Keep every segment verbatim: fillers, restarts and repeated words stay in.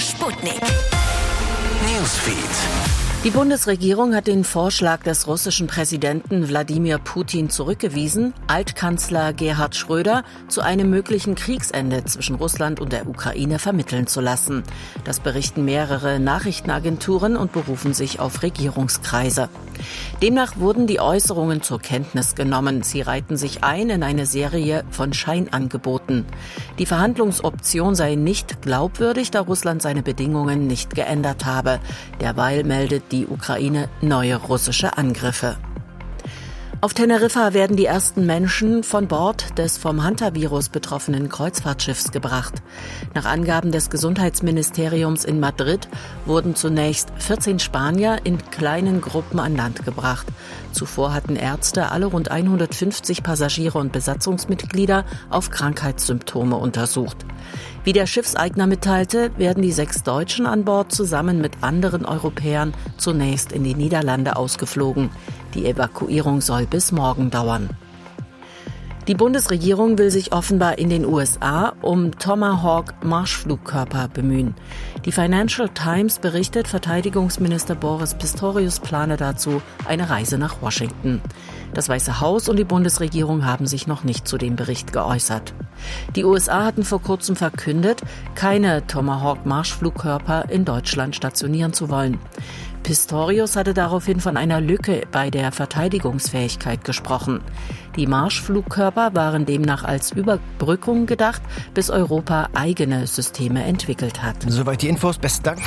Sputnik. Newsfeed. Die Bundesregierung hat den Vorschlag des russischen Präsidenten Wladimir Putin zurückgewiesen, Altkanzler Gerhard Schröder zu einem möglichen Kriegsende zwischen Russland und der Ukraine vermitteln zu lassen. Das berichten mehrere Nachrichtenagenturen und berufen sich auf Regierungskreise. Demnach wurden die Äußerungen zur Kenntnis genommen. Sie reihten sich ein in eine Serie von Scheinangeboten. Die Verhandlungsoption sei nicht glaubwürdig, da Russland seine Bedingungen nicht geändert habe. Derweil meldet die Ukraine neue russische Angriffe. Auf Teneriffa werden die ersten Menschen von Bord des vom Hantavirus betroffenen Kreuzfahrtschiffs gebracht. Nach Angaben des Gesundheitsministeriums in Madrid wurden zunächst vierzehn Spanier in kleinen Gruppen an Land gebracht. Zuvor hatten Ärzte alle rund hundertfünfzig Passagiere und Besatzungsmitglieder auf Krankheitssymptome untersucht. Wie der Schiffseigner mitteilte, werden die sechs Deutschen an Bord zusammen mit anderen Europäern zunächst in die Niederlande ausgeflogen. Die Evakuierung soll bis morgen dauern. Die Bundesregierung will sich offenbar in den U S A um Tomahawk-Marschflugkörper bemühen. Die Financial Times berichtet, Verteidigungsminister Boris Pistorius plane dazu eine Reise nach Washington. Das Weiße Haus und die Bundesregierung haben sich noch nicht zu dem Bericht geäußert. Die U S A hatten vor kurzem verkündet, keine Tomahawk-Marschflugkörper in Deutschland stationieren zu wollen. Pistorius hatte daraufhin von einer Lücke bei der Verteidigungsfähigkeit gesprochen. Die Marschflugkörper waren demnach als Überbrückung gedacht, bis Europa eigene Systeme entwickelt hat. Soweit die Infos. Besten Dank.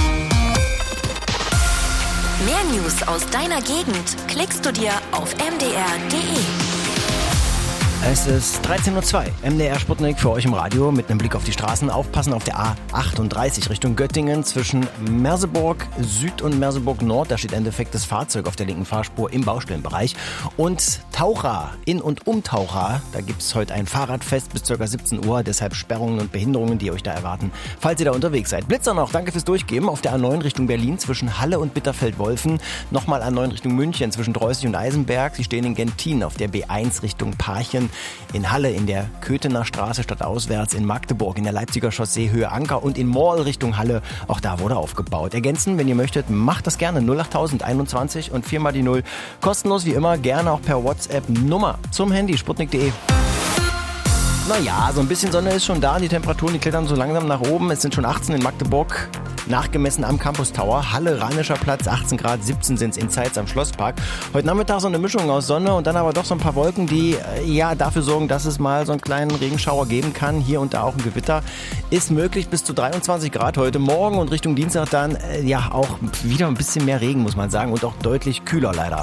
Mehr News aus deiner Gegend klickst du dir auf m d r punkt d e. Es ist dreizehn Uhr zwei. M D R Sputnik für euch im Radio mit einem Blick auf die Straßen. Aufpassen auf der A achtunddreißig Richtung Göttingen zwischen Merseburg Süd und Merseburg Nord. Da steht ein defektes Fahrzeug auf der linken Fahrspur im Baustellenbereich. Und Taucha, in und um Taucha, da gibt es heute ein Fahrradfest bis ca. siebzehn Uhr. Deshalb Sperrungen und Behinderungen, die euch da erwarten, falls ihr da unterwegs seid. Blitzer noch, danke fürs Durchgeben. Auf der A neun Richtung Berlin zwischen Halle und Bitterfeld-Wolfen. Nochmal A neun Richtung München zwischen Dreußig und Eisenberg. Sie stehen in Gentin auf der B eins Richtung Parchim. In Halle in der Köthener Straße stadtauswärts, in Magdeburg in der Leipziger Chaussee Höhe Anker und in Morl Richtung Halle. Auch da wurde aufgebaut. Ergänzen, wenn ihr möchtet, macht das gerne. null acht einundzwanzig und viermal die Null. Kostenlos wie immer, gerne auch per WhatsApp Nummer zum Handy sputnik punkt d e. Naja, so ein bisschen Sonne ist schon da. Die Temperaturen, die klettern so langsam nach oben. Es sind schon achtzehn in Magdeburg. Nachgemessen am Campus Tower. Halle, Rheinischer Platz, achtzehn Grad, siebzehn sind es in Zeitz am Schlosspark. Heute Nachmittag so eine Mischung aus Sonne und dann aber doch so ein paar Wolken, die ja dafür sorgen, dass es mal so einen kleinen Regenschauer geben kann. Hier und da auch ein Gewitter. Ist möglich bis zu dreiundzwanzig Grad heute Morgen und Richtung Dienstag dann äh, ja auch wieder ein bisschen mehr Regen, muss man sagen. Und auch deutlich kühler leider.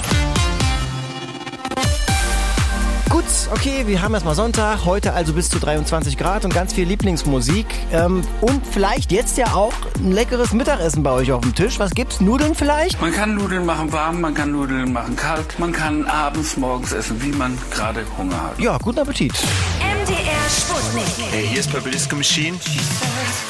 Gut, okay, wir haben erstmal Sonntag, heute also bis zu dreiundzwanzig Grad und ganz viel Lieblingsmusik ähm, und vielleicht jetzt ja auch ein leckeres Mittagessen bei euch auf dem Tisch. Was gibt's? Nudeln vielleicht? Man kann Nudeln machen warm, man kann Nudeln machen kalt, man kann abends, morgens essen, wie man gerade Hunger hat. Ja, guten Appetit. M D R Sputnik. Hey, hier ist Purple Disco Machine.